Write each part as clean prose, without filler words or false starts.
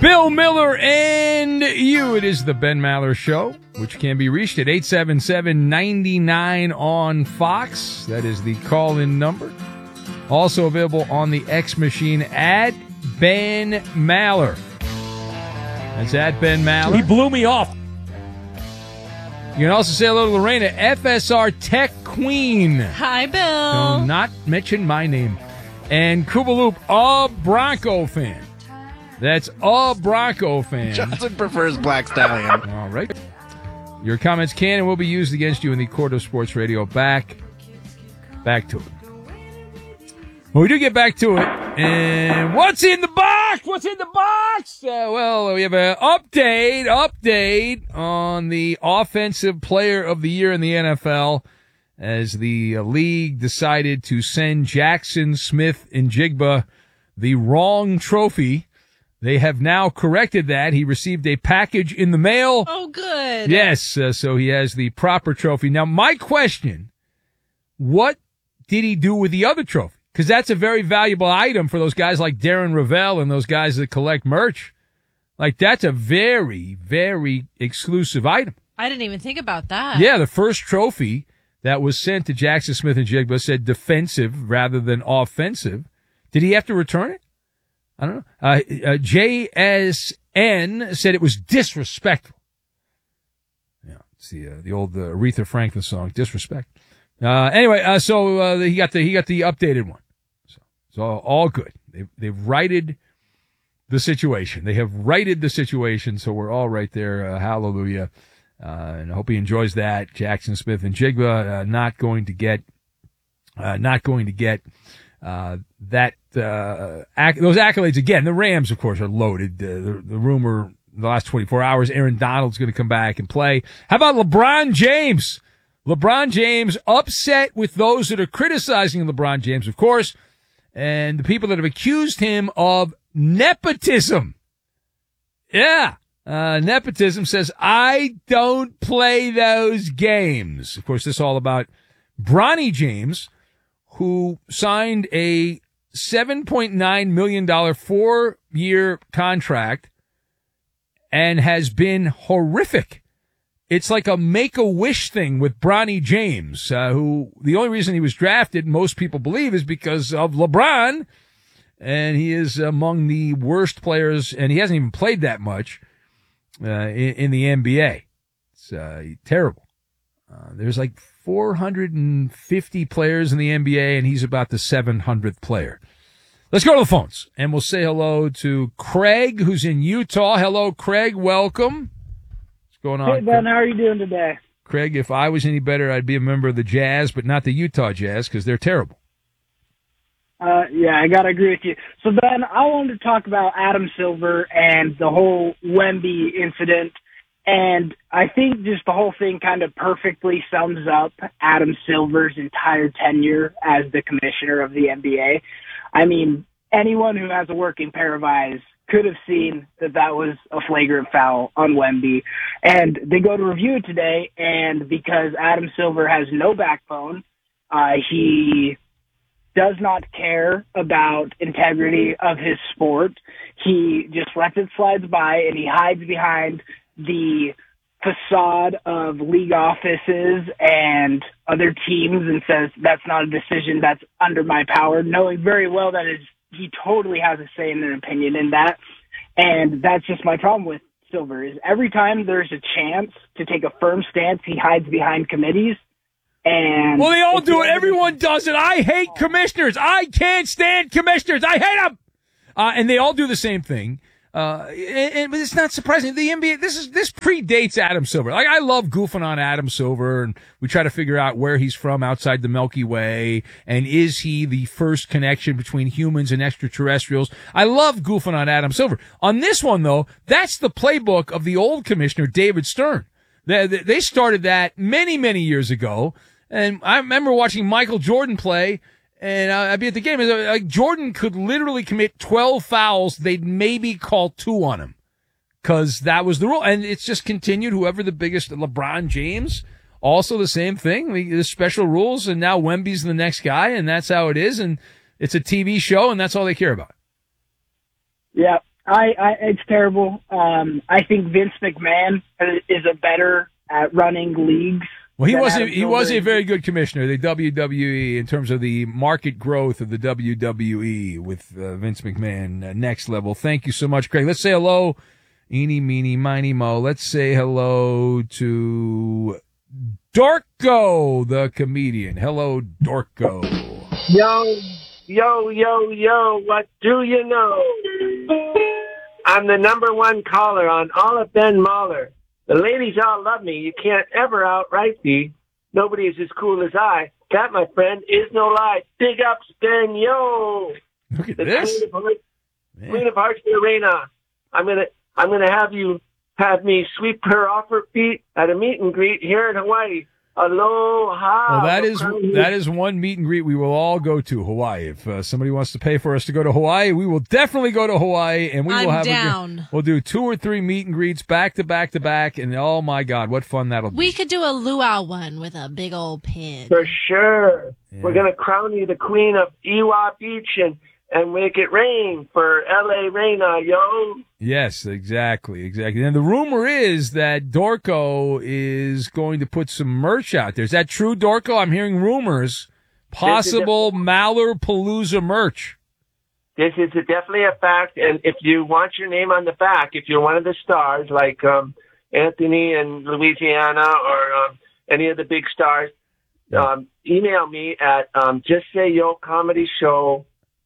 Bill Miller and you. It is the Ben Maller Show, which can be reached at 877-99 on Fox. That is the call-in number. Also available on the X machine at Ben Maller. That's at Ben Maller. He blew me off. You can also say hello to Lorena, FSR Tech Queen. Hi, Bill. Do not mention my name. And Koopaloop, a Bronco fan. That's a Bronco fan. Johnson prefers Black Stallion. All right. Your comments can and will be used against you in the court of sports radio. Back to it. Well, we do get back to it. And what's in the box? What's in the box? Well, we have an update on the Offensive Player of the Year in the NFL as the league decided to send Jackson Smith-Njigba the wrong trophy. They have now corrected that. He received a package in the mail. Oh, good. Yes, so he has the proper trophy. Now, my question, what did he do with the other trophy? Because that's a very valuable item for those guys like Darren Ravel and those guys that collect merch. Like, that's a very, very exclusive item. I didn't even think about that. Yeah, the first trophy that was sent to Jackson Smith-Njigba said defensive rather than offensive. Did he have to return it? I don't know. JSN said it was disrespectful. Yeah, it's the old Aretha Franklin song, Disrespect. Anyway, so he got the updated one. So all good. They've righted the situation. They have righted the situation, so we're all right there. Hallelujah. And I hope he enjoys that. Jackson Smith-Njigba not going to get those accolades again. The Rams, of course, are loaded. The rumor the last 24 hours, Aaron Donald's going to come back and play. How about LeBron James? LeBron James upset with those that are criticizing LeBron James, of course, and the people that have accused him of nepotism. Yeah. Nepotism says, I don't play those games. Of course, this is all about Bronny James, who signed a $7.9 million 4-year contract and has been horrific. It's like a make-a-wish thing with Bronny James, who the only reason he was drafted, most people believe, is because of LeBron. And he is among the worst players, and he hasn't even played that much in the NBA. It's terrible. There's like 450 players in the NBA, and he's about the 700th player. Let's go to the phones, and we'll say hello to Craig, who's in Utah. Hello, Craig. Welcome. What's going on? Hey, Ben. How are you doing today? Craig, if I was any better, I'd be a member of the Jazz, but not the Utah Jazz, because they're terrible. Yeah, I got to agree with you. So, Ben, I wanted to talk about Adam Silver and the whole Wemby incident. And I think just the whole thing kind of perfectly sums up Adam Silver's entire tenure as the commissioner of the NBA. I mean, anyone who has a working pair of eyes could have seen that that was a flagrant foul on Wemby. And they go to review it today, and because Adam Silver has no backbone, he does not care about integrity of his sport. He just lets it slide by, and he hides behind the facade of league offices and other teams and says, that's not a decision that's under my power, knowing very well that he totally has a say in an opinion in that. And that's just my problem with Silver, is every time there's a chance to take a firm stance, he hides behind committees. And well, they all do it. Everyone does it. I hate commissioners. I can't stand commissioners. I hate them. And they all do the same thing. But it's not surprising. The NBA, this predates Adam Silver. Like, I love goofing on Adam Silver, and we try to figure out where he's from outside the Milky Way, and is he the first connection between humans and extraterrestrials? I love goofing on Adam Silver. On this one, though, that's the playbook of the old commissioner, David Stern. They started that many, many years ago, and I remember watching Michael Jordan play. And I'd be at the game. Like, Jordan could literally commit 12 fouls. They'd maybe call 2 on him, because that was the rule. And it's just continued. Whoever the biggest, LeBron James, also the same thing. There's special rules, and now Wemby's the next guy, and that's how it is. And it's a TV show, and that's all they care about. Yeah, It's terrible. I think Vince McMahon is a better at running leagues. Well, he than was Adam he was Silver a very good commissioner, the WWE, in terms of the market growth of the WWE with Vince McMahon, next level. Thank you so much, Craig. Let's say hello, eeny, meeny, miny, mo. Let's say hello to Dorco, the comedian. Hello, Dorco. Yo, what do you know? I'm the number one caller on all of Ben Mahler. The ladies all love me. You can't ever outright me. Nobody is as cool as I. That, my friend, is no lie. Big ups, Ben, yo. Look at The this. Queen of Hearts, the arena. I'm gonna have me sweep her off her feet at a meet and greet here in Hawaii. Aloha. Well, that is one meet and greet we will all go to, Hawaii. If somebody wants to pay for us to go to Hawaii, we will definitely go to Hawaii, and we will I'm have down. we'll do 2 or 3 meet and greets back to back to back, and oh my God, what fun that'll be! We could do a luau one with a big old pin. For sure. Yeah. We're gonna crown you the queen of Iwa Beach and make it rain for LA Reina, yo. Yes, exactly. And the rumor is that Dorco is going to put some merch out there. Is that true, Dorco? I'm hearing rumors, possible Mallerpalooza merch. This is definitely a fact, and if you want your name on the back, if you're one of the stars like Anthony in Louisiana or any of the big stars, email me at Just Say Yo Comedy Show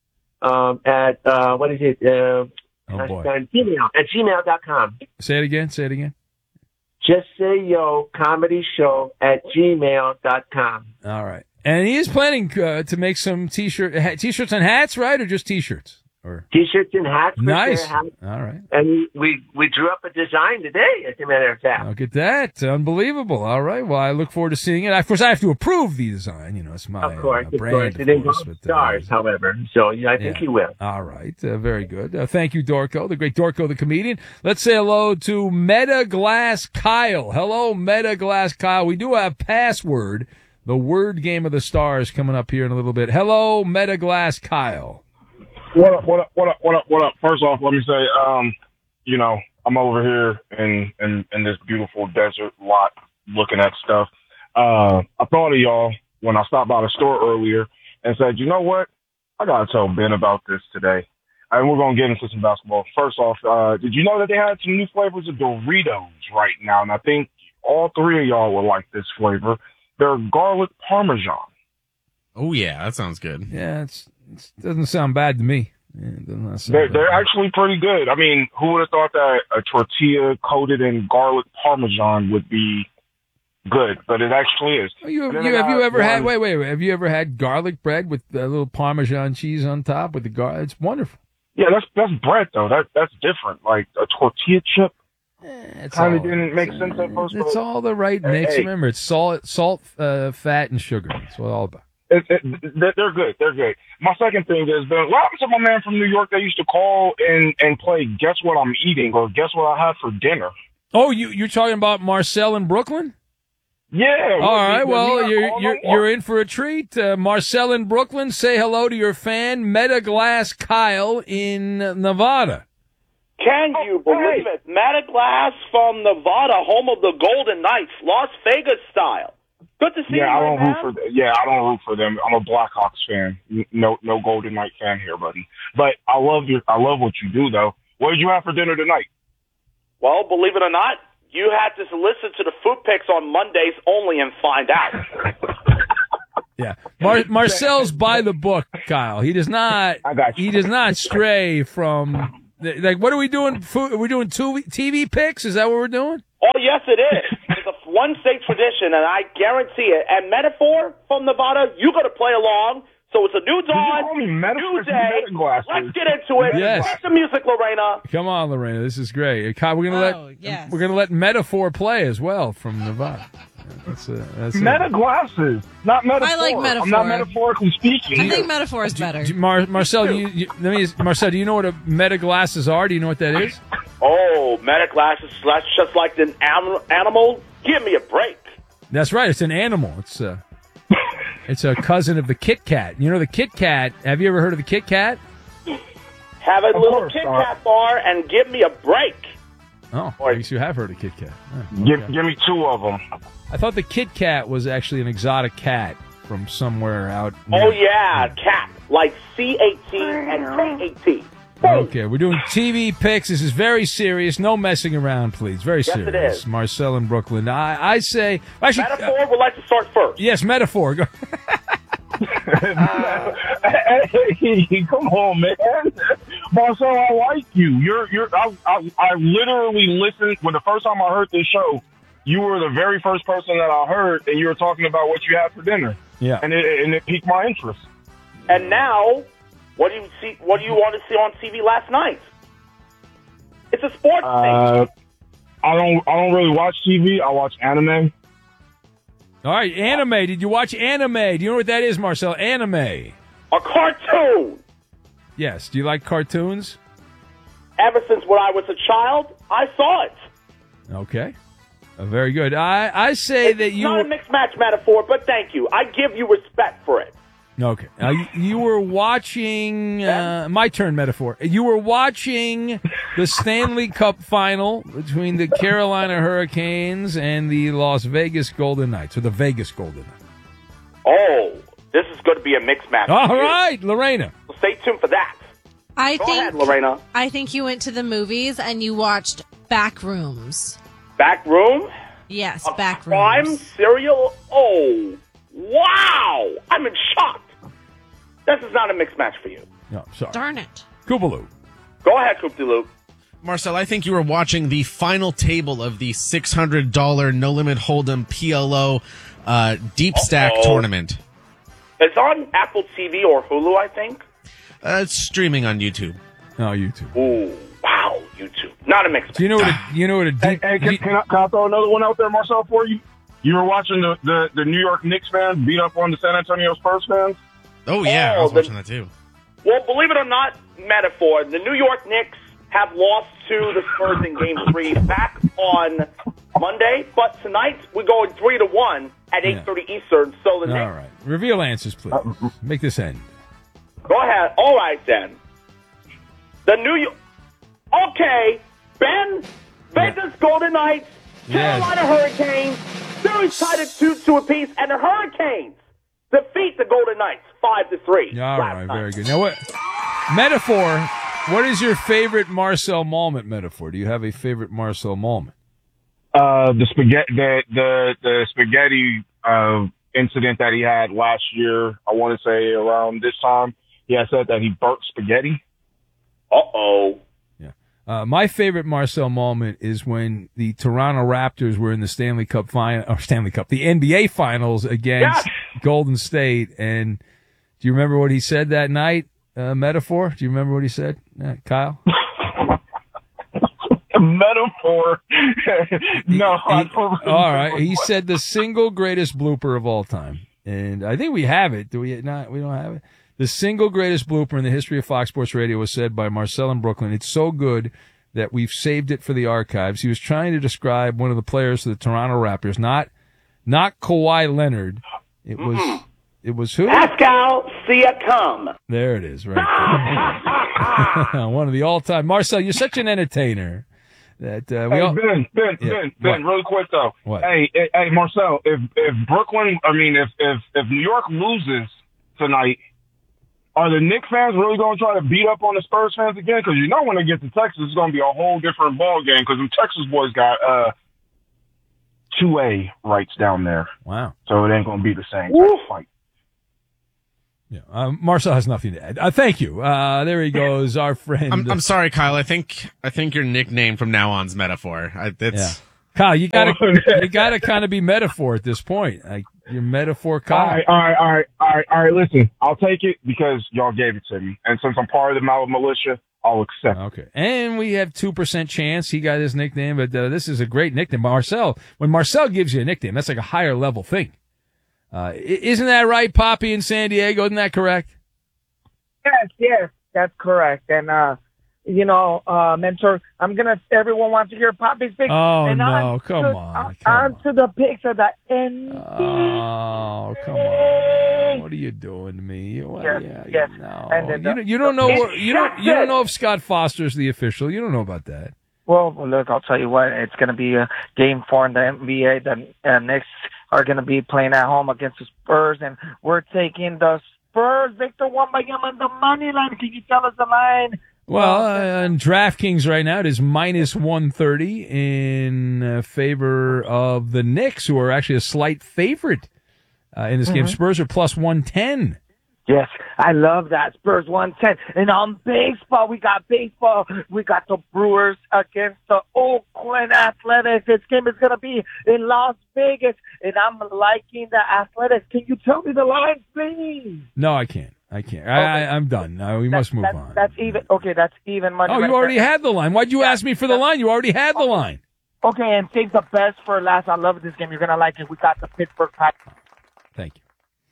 at what is it? Oh boy! At gmail.com. Say it again. Just Say Yo Comedy Show at gmail.com. All right. And he is planning to make some t-shirts and hats, right, or just t-shirts? Or T-shirts and hats. nice. Hats. All right. And we drew up a design today, as a matter of fact. Look at that. Unbelievable. All right. Well, I look forward to seeing it. Of course, I have to approve the design. You know, it's my Of course. brand. It involves stars, however. So I think you will. All right. Very good. Thank you, Dorco, the great Dorco, the comedian. Let's say hello to Meta Glass Kyle. Hello, Meta Glass Kyle. We do have Password, the word game of the stars, coming up here in a little bit. Hello, Meta Glass Kyle. What up? First off, let me say, I'm over here in this beautiful desert lot looking at stuff. I thought of y'all when I stopped by the store earlier and said, you know what? I got to tell Ben about this today. And we're going to get into some basketball. First off, did you know that they had some new flavors of Doritos right now? And I think all 3 of y'all will like this flavor. They're garlic parmesan. Oh, yeah, that sounds good. Yeah, it doesn't sound bad to me. Yeah, it does not sound They're bad. actually pretty good. I mean, who would have thought that a tortilla coated in garlic parmesan would be good? But it actually is. Have you ever had garlic bread with a little Parmesan cheese on top with the garlic? It's wonderful. Yeah, that's bread though. That's different. Like a tortilla chip. Kind of didn't make sense at first. It's all the right mix. Remember, it's salt, fat, and sugar. That's what it's all about. They're good. They're good. My second thing is, what happened to my man from New York that used to call and play Guess What I'm Eating or Guess What I Had for Dinner? Oh, you're talking about Marcel in Brooklyn? Yeah. All right. Well, you're in for a treat. Marcel in Brooklyn, say hello to your fan, Meta Glass Kyle in Nevada. Can you believe it? Meta Glass from Nevada, home of the Golden Knights, Las Vegas style. Good to see you, I don't man. I don't root for them. I'm a Blackhawks fan. No Golden Knight fan here, buddy. But I love what you do, though. What did you have for dinner tonight? Well, believe it or not, you had to listen to the food picks on Mondays only and find out. Yeah, Marcel's by the book, Kyle. He does not. I got you. He does not stray from. Like, what are we doing? Are we doing TV picks? Is that what we're doing? Oh, yes, it is. It's a one-state tradition, and I guarantee it. And Metaphor from Nevada, you got to play along. So it's a new dawn, new day. Let's get into it. Yes. Play some music, Lorena. Come on, Lorena. This is great. Kyle, we're gonna let Metaphor play as well from Nevada. That's Meta glasses, not metaphor. I like Metaphor. I'm not metaphorically speaking. I think Metaphor is better. Marcel, Marcel, do you know what a Meta glasses are? Do you know what that is? Oh, Meta glasses, that's just like an animal. Give me a break. That's right. It's an animal. It's a cousin of the Kit Kat. You know the Kit Kat. Have you ever heard of the Kit Kat? Have a Of little course, Kit Kat bar and give me a break. Oh, I guess you have heard of Kit Kat. Oh, Give okay. me 2 of them. I thought the Kit Kat was actually an exotic cat from somewhere out. Oh, yeah, cat. Like C-A-T and K-A-T. Okay, we're doing TV picks. This is very serious. No messing around, please. Very Yes, serious. it is. Marcel in Brooklyn. I say... Actually, Metaphor would like to start first. yes, metaphor. Go. Hey, come on, man. Marcel, I like you. I literally listened when the first time I heard this show. You were the very first person that I heard, and you were talking about what you had for dinner. Yeah. And it piqued my interest. And now, what do you see? What do you want to see on TV last night? It's a sports thing. I don't really watch TV. I watch anime. All right, anime. Did you watch anime? Do you know what that is, Marcel? Anime. A cartoon. Yes. Do you like cartoons? Ever since when I was a child, I saw it. Okay. Very good. I say that It's you... not a mixed match metaphor, but thank you. I give you respect for it. Okay. You were watching... my turn, metaphor. You were watching the Stanley Cup final between the Carolina Hurricanes and the Las Vegas Golden Knights, or the Vegas Golden Knights. Oh, this is going to be a mixed match. All right, Lorena. Well, stay tuned for that. Go ahead, Lorena. I think you went to the movies and you watched Backrooms. Back room? Yes, A Backrooms. crime serial? Oh, wow. I'm in shock. This is not a mixed match for you. No, sorry. Darn it. Koobaloo. Go ahead, Koop-de-Loop. Marcel, I think you were watching the final table of the $600 No Limit Hold'em PLO Deep Stack tournament. It's on Apple TV or Hulu, I think. It's streaming on YouTube. No, YouTube. Ooh, wow, YouTube. Not a mixed match. Do you know what a deep... Hey, can I throw another one out there, Marcel, for you? You were watching the New York Knicks fans beat up on the San Antonio Spurs fans? Oh, yeah, I was watching that too. Well, believe it or not, metaphor, the New York Knicks have lost to the Spurs in Game 3 back on Monday, but tonight we're going 3-1 at 8:30 Eastern. So the Knicks... All right. Reveal answers, please. Make this end. Go ahead. All right, then. The New York... Okay, Ben, Vegas Golden Knights, Carolina Hurricanes, series tied at 2-2 apiece, and the Hurricanes defeat the Golden Knights 5-3. All right, very good. Now, what metaphor? What is your favorite Marcel moment metaphor? Do you have a favorite Marcel moment? The spaghetti incident that he had last year. I want to say around this time, he had said that he burnt spaghetti. Uh-oh. Yeah. My favorite Marcel moment is when the Toronto Raptors were in the the NBA Finals against Golden State. And do you remember what he said that night? Metaphor? Do you remember what he said, Kyle? Metaphor? No. All right. He said the single greatest blooper of all time. And I think we have it. Do we not? We don't have it. The single greatest blooper in the history of Fox Sports Radio was said by Marcel in Brooklyn. It's so good that we've saved it for the archives. He was trying to describe one of the players of the Toronto Raptors, not Kawhi Leonard. It was who? Pascal Siakam. There it is, right there. One of the all-time. Marcel, you're such an entertainer. That Ben, really quick though. What? Hey, Marcel, if New York loses tonight, are the Knicks fans really going to try to beat up on the Spurs fans again? Because you know when they get to Texas, it's going to be a whole different ball game. Because the Texas boys got 2A rights down there. Wow. So it ain't going to be the same type of fight. Yeah, Marcel has nothing to add. Thank you. There he goes, our friend. I'm sorry, Kyle. I think your nickname from now on's metaphor. Kyle, you gotta kind of be metaphor at this point. Like your metaphor, Kyle. All right. Listen, I'll take it because y'all gave it to me, and since I'm part of the Malibu Militia, I'll accept. Okay, and we have 2% chance he got his nickname, but this is a great nickname, Marcel. When Marcel gives you a nickname, that's like a higher level thing. Isn't that right, Poppy in San Diego? Isn't that correct? Yes, that's correct. And mentor. Everyone wants to hear Poppy's picks. Oh, and no, come on. On to the picks of the NBA. Oh, come on. What are you doing to me? Yes. No. And you don't know you don't know if Scott Foster's the official. You don't know about that. Well, look, I'll tell you what. It's going to be a Game 4 in the NBA. The Knicks are going to be playing at home against the Spurs, and we're taking the Spurs. Victor Wembanyama on the money line. Can you tell us the line? Well, on DraftKings right now, it is minus 130 in favor of the Knicks, who are actually a slight favorite in this game. Spurs are plus 110. Yes, I love that. Spurs 110. And on baseball, we got the Brewers against the Oakland Athletics. This game is going to be in Las Vegas, and I'm liking the Athletics. Can you tell me the line, please? No, I can't. Okay. I'm done. No, we must move on. That's even. Okay, that's even money. Oh, you already had the line. Why'd you ask me for the line? You already had the line. Okay, and save the best for last. I love this game. You're going to like it. We got the Pittsburgh Pirates. Thank you.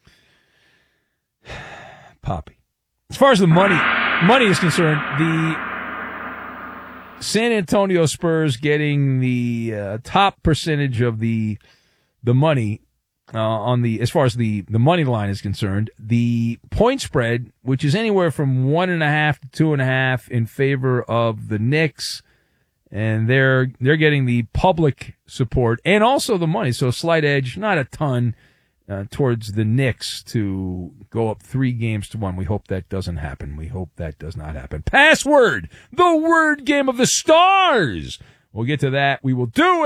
Poppy. As far as the money is concerned, the San Antonio Spurs getting the top percentage of the money as far as the money line is concerned. The point spread, which is anywhere from 1.5 to 2.5 in favor of the Knicks, and they're getting the public support and also the money, so slight edge, not a ton. Towards the Knicks to go up 3-1. We hope that doesn't happen. We hope that does not happen. Password, the word game of the stars. We'll get to that. We will do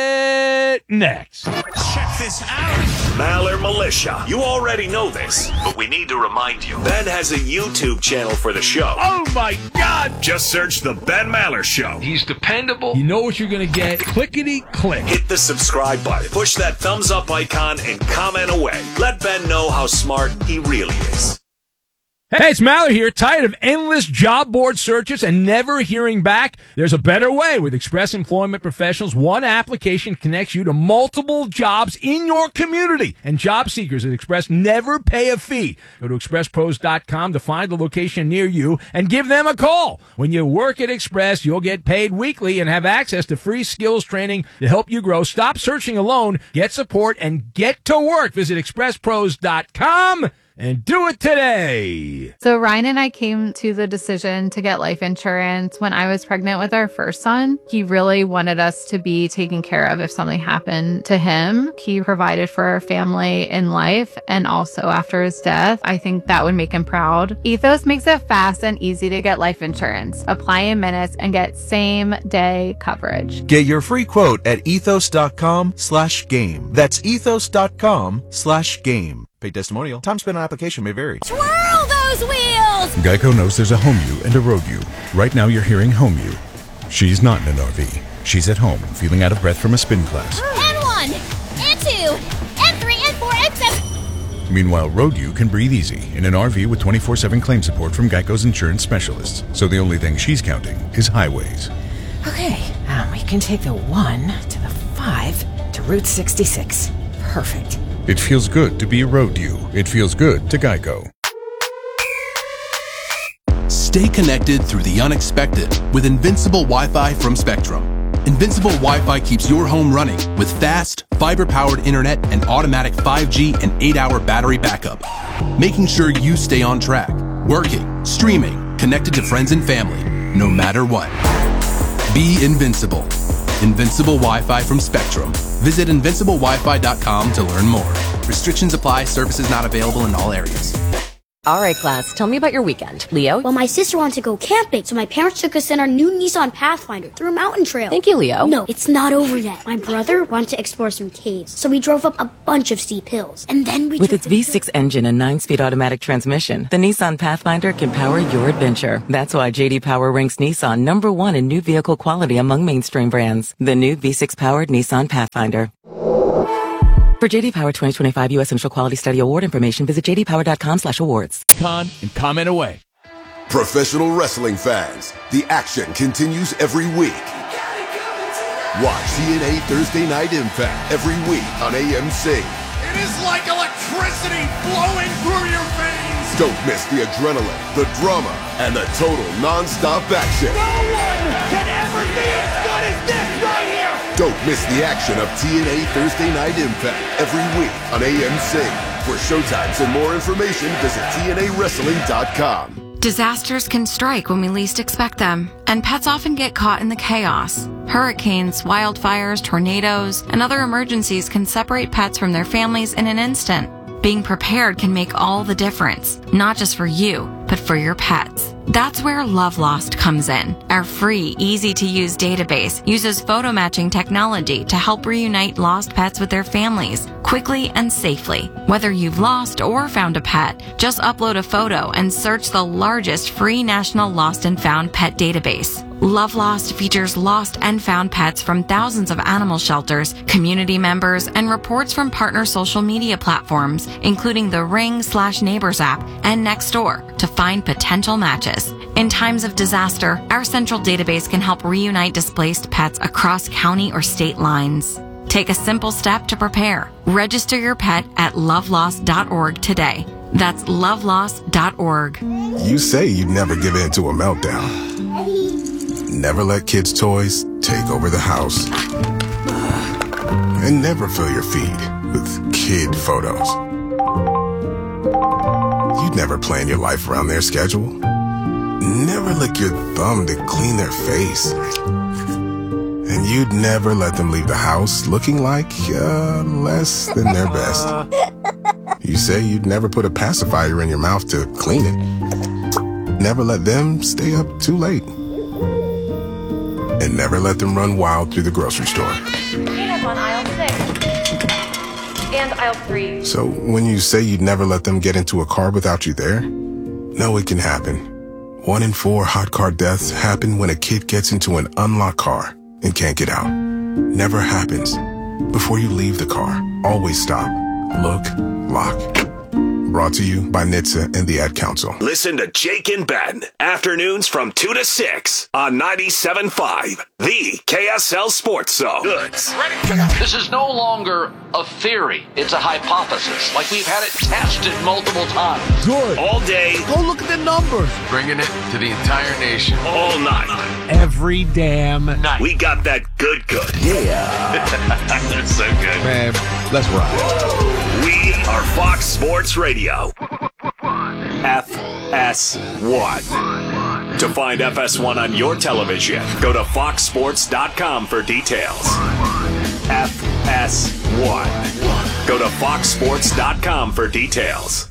it next. Check this out. Maller Militia. You already know this, but we need to remind you. Ben has a YouTube channel for the show. Oh, my God. Just search The Ben Maller Show. He's dependable. You know what you're going to get. Clickety-click. Hit the subscribe button. Push that thumbs up icon and comment away. Let Ben know how smart he really is. Hey, it's Maller here. Tired of endless job board searches and never hearing back? There's a better way. With Express Employment Professionals, one application connects you to multiple jobs in your community. And job seekers at Express never pay a fee. Go to expresspros.com to find the location near you and give them a call. When you work at Express, you'll get paid weekly and have access to free skills training to help you grow. Stop searching alone. Get support and get to work. Visit expresspros.com. And do it today. So Ryan and I came to the decision to get life insurance when I was pregnant with our first son. He really wanted us to be taken care of if something happened to him. He provided for our family in life and also after his death. I think that would make him proud. Ethos makes it fast and easy to get life insurance. Apply in minutes and get same day coverage. Get your free quote at ethos.com/game. That's ethos.com/game. Paid testimonial. Time spent on application may vary. Twirl those wheels! Geico knows there's a home you and a road you. Right now you're hearing home you. She's not in an RV. She's at home, feeling out of breath from a spin class. N1, N2, N3, N4, N7. Meanwhile, road you can breathe easy in an RV with 24/7 claim support from Geico's insurance specialists. So the only thing she's counting is highways. Okay, we can take the 1 to the 5 to Route 66. Perfect. It feels good to be a road you. It feels good to Geico. Stay connected through the unexpected with Invincible Wi-Fi from Spectrum. Invincible Wi-Fi keeps your home running with fast, fiber-powered internet and automatic 5G and 8-hour battery backup, making sure you stay on track, working, streaming, connected to friends and family, no matter what. Be invincible. Invincible Wi-Fi from Spectrum. Visit invinciblewifi.com to learn more. Restrictions apply. Services not available in all areas. All right, class. Tell me about your weekend. Leo? Well, my sister wanted to go camping, so my parents took us in our new Nissan Pathfinder through a mountain trail. Thank you, Leo. No, it's not over yet. My brother wanted to explore some caves, so we drove up a bunch of steep hills. And then we With its V6 engine and 9-speed automatic transmission, the Nissan Pathfinder can power your adventure. That's why J.D. Power ranks Nissan #1 in new vehicle quality among mainstream brands. The new V6-powered Nissan Pathfinder. For J.D. Power 2025 U.S. Central Quality Study Award information, visit jdpower.com/awards. Con and comment away. Professional wrestling fans, the action continues every week. Watch TNA Thursday Night Impact every week on AMC. It is like electricity flowing through your veins. Don't miss the adrenaline, the drama, and the total non-stop action. No one can ever be as good as this right here! Don't miss the action of TNA Thursday Night Impact every week on AMC. For showtimes and more information, visit TNAWrestling.com. Disasters can strike when we least expect them, and pets often get caught in the chaos. Hurricanes, wildfires, tornadoes, and other emergencies can separate pets from their families in an instant. Being prepared can make all the difference, not just for you, but for your pets. That's where Love Lost comes in. Our free, easy-to-use database uses photo matching technology to help reunite lost pets with their families, quickly and safely. Whether you've lost or found a pet, just upload a photo and search the largest free national lost and found pet database. Love Lost features lost and found pets from thousands of animal shelters, community members, and reports from partner social media platforms, including the Ring/Neighbors app and Nextdoor, to find potential matches. In times of disaster, our central database can help reunite displaced pets across county or state lines. Take a simple step to prepare. Register your pet at lovelost.org today. That's lovelost.org. You say you'd never give in to a meltdown. Never let kids' toys take over the house. And never fill your feed with kid photos. You'd never plan your life around their schedule. Never lick your thumb to clean their face. And you'd never let them leave the house looking like less than their best. You say you'd never put a pacifier in your mouth to clean it. Never let them stay up too late. And never let them run wild through the grocery store. Peanuts on aisle 6. And aisle 3. So when you say you'd never let them get into a car without you there, no, it can happen. 1 in 4 hot car deaths happen when a kid gets into an unlocked car and can't get out. Never happens. Before you leave the car, always stop, look, lock. Brought to you by NHTSA and the Ad Council. Listen to Jake and Ben, afternoons from 2 to 6 on 97.5, the KSL Sports Zone. Goods. This is no longer a theory. It's a hypothesis. Like we've had it tested multiple times. Good. All day. Go look at the numbers. Bringing it to the entire nation. All night. Every damn night. We got that good. Yeah. That's so good. Man, let's ride. We are Fox Sports Radio. FS1. To find FS1 on your television, go to foxsports.com for details. FS1. Go to foxsports.com for details.